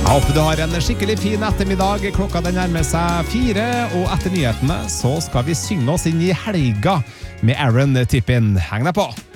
Jeg håper du har en skikkelig fin ettermiddag. Klokka den nærmer seg 4, og etter nyhetene så skal vi synge oss inn i helga med Aaron Tippin. Heng deg på!